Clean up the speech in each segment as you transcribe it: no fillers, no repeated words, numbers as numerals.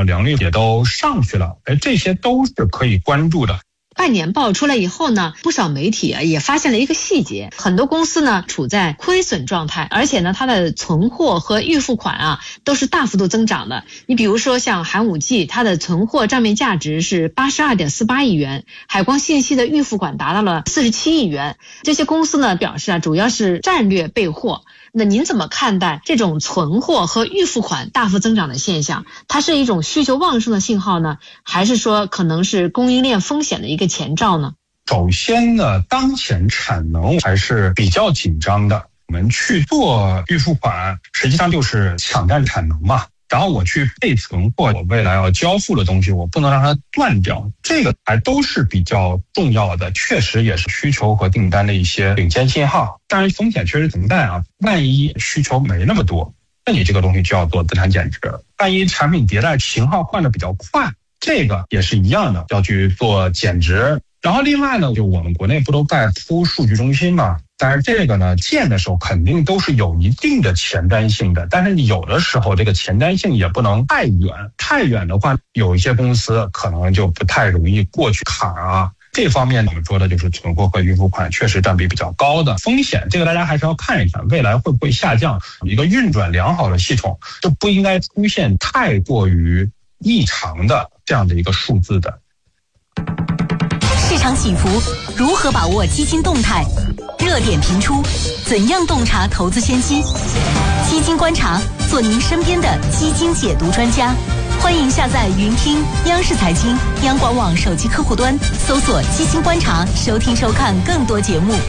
良率也都上去了，这些都是可以关注的。 半年报出来以后呢，不少媒体也发现了一个细节，很多公司呢处在亏损状态，而且呢它的存货和预付款都是大幅度增长的。你比如说像寒武纪，它的存货账面价值是82.48亿元，海光信息的预付款达到了47亿元。这些公司呢表示主要是战略备货。那您怎么看待这种存货和预付款大幅增长的现象？它是一种需求旺盛的信号呢，还是说可能是供应链风险的一个前兆呢？ 首先呢，当前产能还是比较紧张的，我们去做预付款实际上就是抢占产能嘛。然后我去备存货，我未来要交付的东西我不能让它断掉，这个还都是比较重要的，确实也是需求和订单的一些领先信号。当然风险确实存在万一需求没那么多，那你这个东西就要做资产减值。万一产品迭代型号换得比较快，这个也是一样的，要去做减值。然后另外呢，就我们国内不都在铺数据中心嘛，但是这个呢建的时候肯定都是有一定的前瞻性的，但是有的时候这个前瞻性也不能太远，太远的话有一些公司可能就不太容易过去坎这方面我们说的就是存货和预付款确实占比比较高的风险，这个大家还是要看一看未来会不会下降。一个运转良好的系统就不应该出现太过于异常的这样的一个数字的。 市场起伏，如何把握基金动态？热点频出，怎样洞察投资先机？基金观察，做您身边的基金解读专家。欢迎下载云听央视财经、央广网手机客户端，搜索基金观察，收听收看更多节目。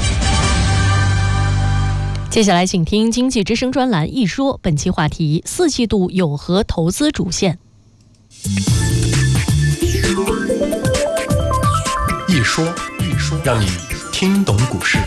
接下来请听经济之声专栏一说，本期话题：4季度有何投资主线？ 一说，让你听懂股市。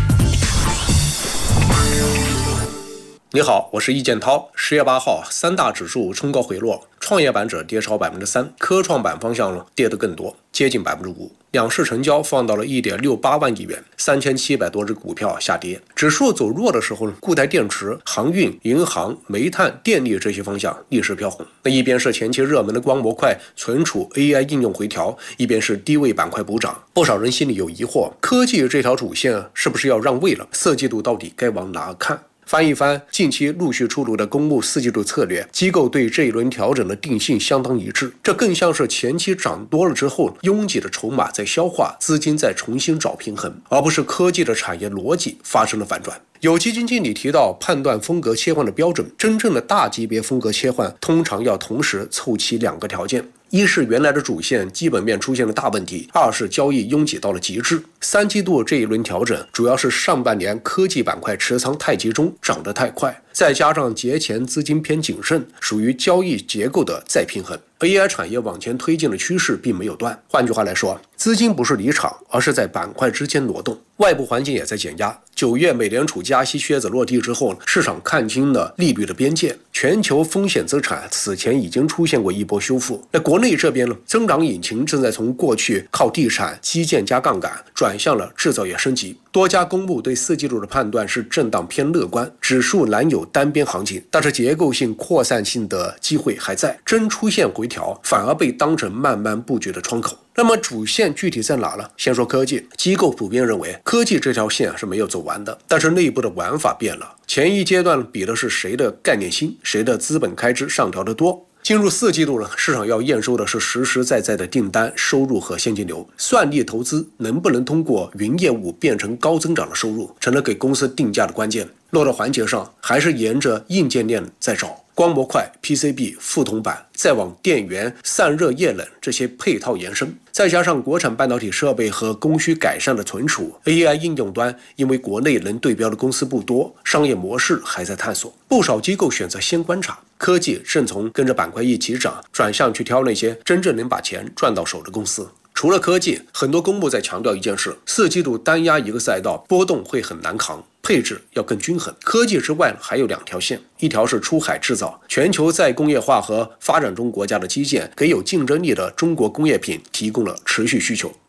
你好，我是易建涛。10月8号，三大指数冲高回落，创业板指跌超3%，科创板方向跌得更多，接近5%。两市成交放到了1.68万亿元，3700多只股票下跌。指数走弱的时候，固态电池、航运、银行、煤炭、电力这些方向逆势飘红。那一边是前期热门的光模块、存储、AI 应用回调，一边是低位板块补涨。不少人心里有疑惑，科技这条主线是不是要让位了？4季度到底该往哪看？翻一翻近期陆续出炉的公募4季度策略，机构对这一轮调整的定性相当一致。这更像是前期涨多了之后，拥挤的筹码在消化，资金在重新找平衡，而不是科技的产业逻辑发生了反转。有基金经理提到，判断风格切换的标准，真正的大级别风格切换通常要同时凑齐2个条件。一是原来的主线基本面出现了大问题，二是交易拥挤到了极致。3季度这一轮调整，主要是上半年科技板块持仓太集中，涨得太快，再加上节前资金偏谨慎，属于交易结构的再平衡。AI 产业往前推进的趋势并没有断，换句话来说，资金不是离场，而是在板块之间挪动。外部环境也在减压。9月美联储加息靴子落地之后，市场看清了利率的边界，全球风险资产此前已经出现过一波修复。那国内这边呢，增长引擎正在从过去靠地产、基建加杠杆，转向了制造业升级。多家公募对4季度的判断是震荡偏乐观，指数难有单边行情，但是结构性扩散性的机会还在，真出现回调反而被当成慢慢布局的窗口。那么主线具体在哪呢？先说科技，机构普遍认为科技这条线是没有走完的，但是内部的玩法变了。前一阶段比的是谁的概念新，谁的资本开支上调的多。进入4季度了，市场要验收的是实实在在的订单、收入和现金流。算力投资能不能通过云业务变成高增长的收入，成了给公司定价的关键。落到环节上，还是沿着硬件链在找。光模块、PCB、副铜板，再往电源、散热液冷这些配套延伸，再加上国产半导体设备和供需改善的存储 AI 应用端，因为国内能对标的公司不多，商业模式还在探索，不少机构选择先观察。科技正从跟着板块一起涨，转向去挑那些真正能把钱赚到手的公司。除了科技，很多公募在强调一件事：4季度单压一个赛道，波动会很难扛，配置要更均衡。科技之外还有2条线，一条是出海制造，全球再工业化和发展中国家的基建给有竞争力的中国工业品提供了持续需求。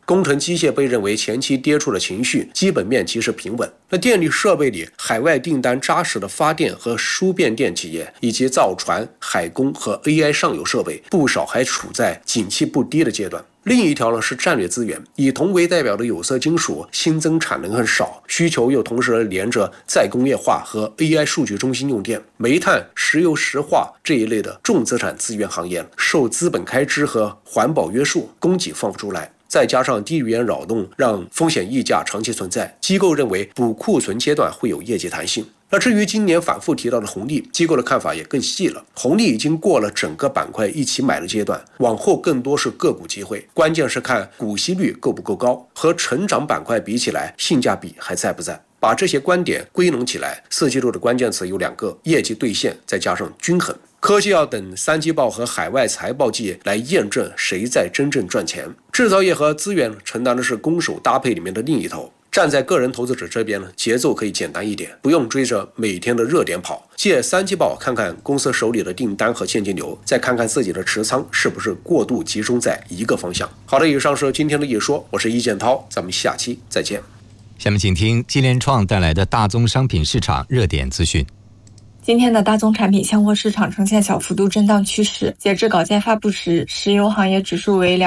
工程机械被认为前期跌出了情绪，基本面其实平稳。那电力设备里，海外订单扎实的发电和输变电企业，以及造船、海工和 AI 上游设备，不少还处在景气不低的阶段。另一条呢是战略资源，以铜为代表的有色金属新增产能很少，需求又同时连着再工业化和 AI 数据中心用电。煤炭、石油石化这一类的重资产资源行业受资本开支和环保约束，供给放不出来。再加上低语言扰动，让风险溢价长期存在。机构认为补库存阶段会有业绩弹性。那至于今年反复提到的红利，机构的看法也更细了。红利已经过了整个板块一起买的阶段，往后更多是个股机会，关键是看股息率够不够高，和成长板块比起来，性价比还在不在。把这些观点归拢起来，4季度的关键词有2个：业绩兑现，再加上均衡。科技要等3季报和海外财报季来验证谁在真正赚钱。制造业和资源承担的是攻守搭配里面的另一头。站在个人投资者这边呢，节奏可以简单一点，不用追着每天的热点跑。借3季报看看公司手里的订单和现金流，再看看自己的持仓是不是过度集中在一个方向。好的，以上是今天的一说，我是易建涛，咱们下期再见。 下面请听金联创带来的大宗商品市场热点资讯。 今天的大宗产品现货市场呈现小幅度震荡趋势。截至稿件发布时，石油行业指数为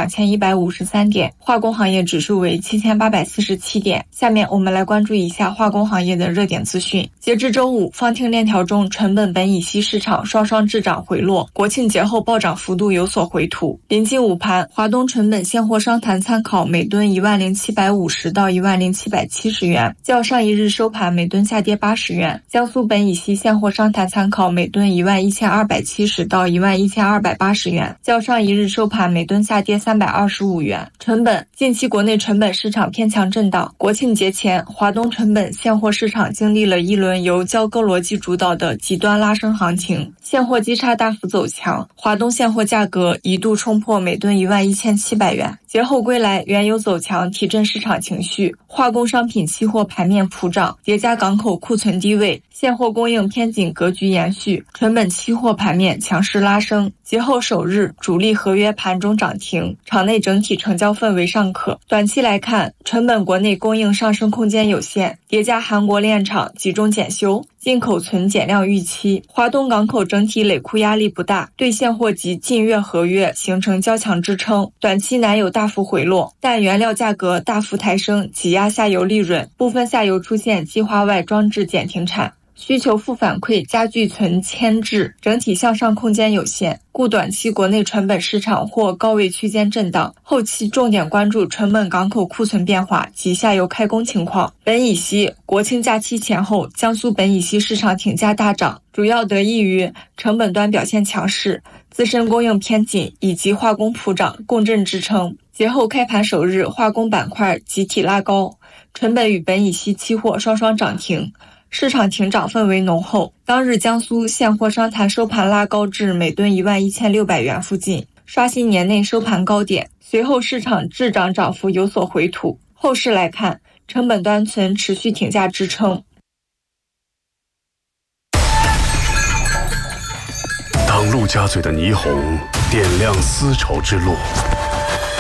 2153点，化工行业指数为7847点。下面我们来关注一下化工行业的热点资讯。截至周五，放听链条中成本苯乙烯市场双双滞涨回落，国庆节后暴涨幅度有所回吐。临近午盘，华东成本现货商谈参考每吨10750到10770元，较上一日收盘每吨下跌80元。江苏苯乙烯现货商谈参考每吨11270到11280元，较上一日收盘每吨下跌325元。成本，近期国内成本市场偏强震荡，国庆节前，华东成本现货市场经历了一轮由交割逻辑主导的极端拉升行情，现货基差大幅走强，华东现货价格一度冲破每吨11700元。节后归来，原油走强提振市场情绪，化工商品期货盘面普涨，叠加港口库存低位，现货供应偏紧格局延续，成本期货盘面强势拉升。节后首日，主力合约盘中涨停，场内整体成交氛围尚可。短期来看，成本国内供应上升空间有限，叠加韩国炼厂集中检修，进口存减量预期，华东港口整体累库压力不大，对现货及近月合约形成较强支撑，短期难有大幅回落，但原料价格大幅抬升，挤压下游利润，部分下游出现计划外装置减停产。需求负反馈加剧存牵制，整体向上空间有限，故短期国内成本市场或高位区间震荡，后期重点关注成本港口库存变化及下游开工情况。苯乙烯，国庆假期前后，江苏苯乙烯市场挺价大涨，主要得益于成本端表现强势，自身供应偏紧以及化工普涨共振支撑。节后开盘首日，化工板块集体拉高，成本与苯乙烯期货双双涨停。市场停涨氛围浓厚，当日江苏现货商谈收盘拉高至每吨11600元附近，刷新年内收盘高点。随后市场滞涨涨幅有所回吐，后市来看，成本端存持续挺价支撑。 当陆家嘴的霓虹点亮丝绸之路，